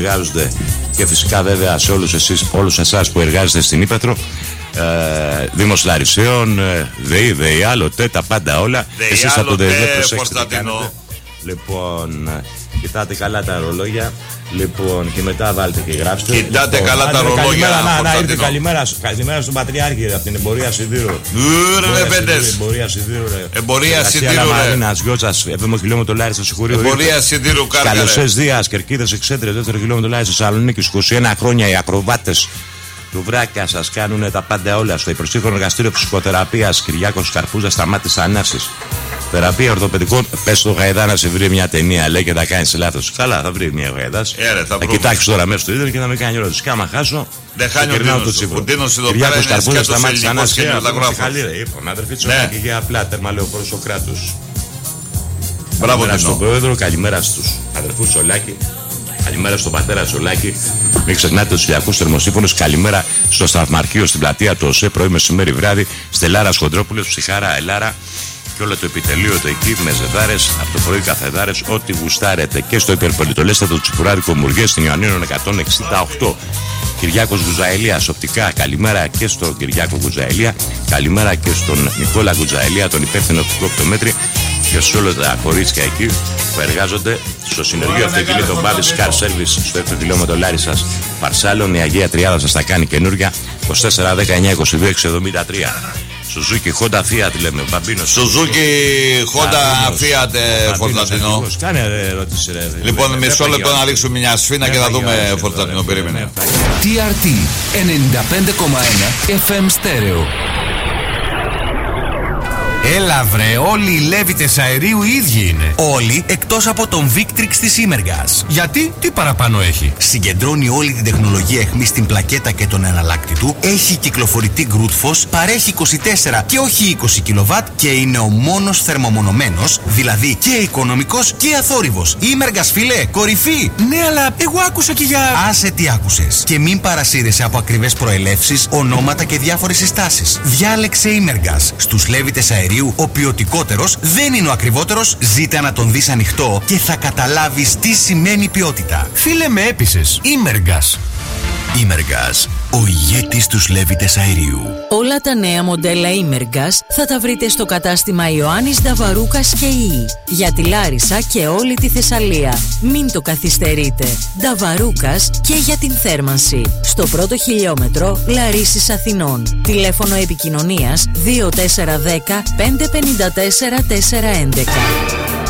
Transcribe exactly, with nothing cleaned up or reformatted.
εργάζονται και φυσικά βέβαια σε όλους εσείς, όλους εσάς που εργάζεστε στην Ύπεθρο, ε, Δήμος Λαρισαίων, ε, ΔΕΗ, ΔΕΗ, άλλοτε, τα πάντα όλα. Εσείς από το ΔΕΗ προσέξτε τι κάνετε. Λοιπόν, κοιτάτε καλά τα ρολόγια. Λοιπόν, και μετά βάλτε και γράψτε. Κοιτάτε λοιπόν, καλά τα ρολόγια. Να, να, ήρθε καλημέρα, καλημέρα στον Πατριάρχη από την Εμπορία Σιδήρου. Ρε πέντες. Εμπορία Σιδήρου. Εμπορία Σιδήρου. Μαρίνας, Γιώτσας, έβδομο χιλιόμετρο Λάρισα, Σιχουρίου. Εμπορία Σιδήρου, Κάργαρε. Καλωσές Δίας, Κερκίδας, Εξέντρες, δεύτερο χιλιόμετρο Λάρισα, Θεσσαλονίκη. είκοσι ένα χρόνια οι ακροβάτες του Βράκα σας κάνουν τα πάντα όλα. Στο υπερσύγχρονο εργαστήριο ψυχοθεραπείας Κυριάκος Καρπούζας, σταμάτης ανάσης. Θεραπεία ορθοπαιδικών. Πες στο Γαϊδά να σε βρει μια ταινία, λέει, και θα κάνεις λάθος. Καλά, θα βρει μια Γαϊδάς. Ε, θα θα κοιτάξει τώρα μέσα στο ίντερνετ και θα με κάνει ερώτηση. Και άμα χάσω, δεν χάνει ο Τίνος. Ο Κυριάκος Καρπούζας, σταμάτης ανάσης. Και τα γράφω. Είπαμε, αδερφή Τσολάκη, για απλά τέρμα λεωφόρος ο κράτους. Καλημέρα στον πρόεδρο, καλημέρα στους αδερφούς Τσολάκη. Καλημέρα στον πατέρα Τσολάκη. Μην ξεχνάτε τους ηλιακούς θερμοσύφωνους. Καλημέρα στο σταθμαρχείο στην πλατεία του ΟΣΕ, πρωί, μεσημέρι, βράδυ. Στελάρα Χοντρόπουλος, Ψυχάρα, Ελάρα. Και όλο το επιτελείο το εκεί, με ζεδάρες, από το πρωί καφεδάρες, ό,τι γουστάρετε. Και στο υπερπολιτολέστατο Τσιπουράδικο Μουργές, στην Ιωαννίνων εκατόν εξήντα οκτώ. Κυριάκος Γκουζαηλίας, οπτικά. Καλημέρα και στον Κυριάκο Γκουζαηλία. Καλημέρα και στον Νικόλα Γκουζαηλία, τον υπεύθυνο οπτικό οπτομέτρη. Και σε όλα τα κορίτσια εκεί που εργάζονται στο συνεργείο αυτοκινήτων Babis Car Service, στο δεύτερο χιλιόμετρο Λάρισσας Φαρσάλων. Η Αγία Τριάδα σας τα κάνει καινούρια. είκοσι τέσσερα δέκα εννιά είκοσι δύο έξι εβδομήντα τρία. Σουζούκι, Χόντα, Fiat λέμε, Μπαμπίνο. Σουζούκι, Χόντα, Fiat, Φορτατινό. Κάνε ερώτηση, ρε. Λοιπόν, μισό λεπτό να ρίξουμε μια σφίνα και θα δούμε Φορτατινό. Περίμενε. τι αρ τι ενενήντα πέντε κόμμα ένα εφ εμ στέρεο. Έλα βρε, όλοι οι Λέβητες αερίου οι ίδιοι είναι. Όλοι εκτός από τον Victrix της Imergas. Γιατί, τι παραπάνω έχει? Συγκεντρώνει όλη την τεχνολογία αιχμής στην πλακέτα και τον εναλλάκτη του. Έχει κυκλοφορητή γκρούτφος, παρέχει είκοσι τέσσερα και όχι είκοσι κιλοβάτ και είναι ο μόνος θερμομονωμένος, δηλαδή και οικονομικός και αθόρυβος. Imergas, φίλε, κορυφή! Ναι, αλλά εγώ άκουσα και για... Άσε τι άκουσες. Και μην παρασύρεσαι από ακριβές προελεύσεις, ονόματα και διάφορες συστάσεις. Διάλεξε Imergas. Στους Λέβητες αερίου ο ποιοτικότερος δεν είναι ο ακριβότερος. Ζήτα να τον δεις ανοιχτό και θα καταλάβεις τι σημαίνει ποιότητα. Φίλε, με έπεισες. Imergas. Imergas, ο ηγέτης τους Λέβητες αερίου. Όλα τα νέα μοντέλα Imergas θα τα βρείτε στο κατάστημα Ιωάννης Νταβαρούκας και Ι. Για τη Λάρισα και όλη τη Θεσσαλία. Μην το καθυστερείτε. Νταβαρούκας και για την θέρμανση. Στο πρώτο χιλιόμετρο Λαρίσης Αθηνών. Τηλέφωνο επικοινωνίας δύο τέσσερα ένα μηδέν πέντε πέντε τέσσερα τέσσερα έντεκα.